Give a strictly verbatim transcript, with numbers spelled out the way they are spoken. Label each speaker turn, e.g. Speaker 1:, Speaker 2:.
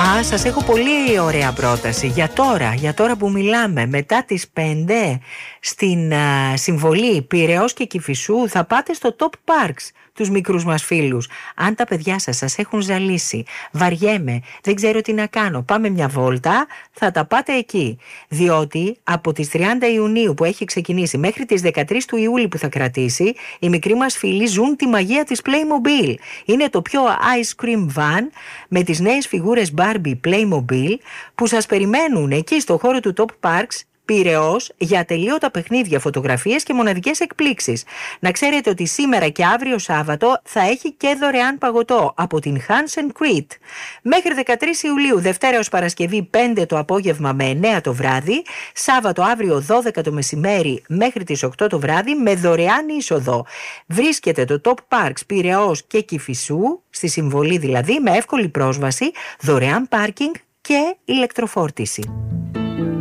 Speaker 1: Α, σας έχω πολύ ωραία πρόταση για τώρα, για τώρα που μιλάμε. Μετά τις πέντε στην α, συμβολή Πειραιώς και Κηφισού θα πάτε στο Top Parks, τους μικρούς μας φίλους. Αν τα παιδιά σας σας έχουν ζαλίσει, βαριέμαι, δεν ξέρω τι να κάνω, πάμε μια βόλτα, θα τα πάτε εκεί. Διότι από τις τριάντα Ιουνίου που έχει ξεκινήσει μέχρι τις δεκατρείς του Ιούλη που θα κρατήσει, οι μικροί μας φίλοι ζουν τη μαγεία της Playmobil. Είναι το πιο ice cream van με τις νέες φιγούρες Barbie Playmobil που σας περιμένουν εκεί στο χώρο του Top Parks Πειραιώς για ατελείωτα παιχνίδια, φωτογραφίες και μοναδικές εκπλήξεις. Να ξέρετε ότι σήμερα και αύριο Σάββατο θα έχει και δωρεάν παγωτό από την Hansen Crete. Μέχρι δεκατρείς Ιουλίου, Δευτέρα ως Παρασκευή πέντε το απόγευμα με εννέα το βράδυ, Σάββατο αύριο δώδεκα το μεσημέρι μέχρι τις οκτώ το βράδυ με δωρεάν είσοδο. Βρίσκεται το Top Parks Πειραιώς και Κηφισού, στη συμβολή δηλαδή, με εύκολη πρόσβαση, δωρεάν πάρκινγκ και ηλεκτροφόρτιση.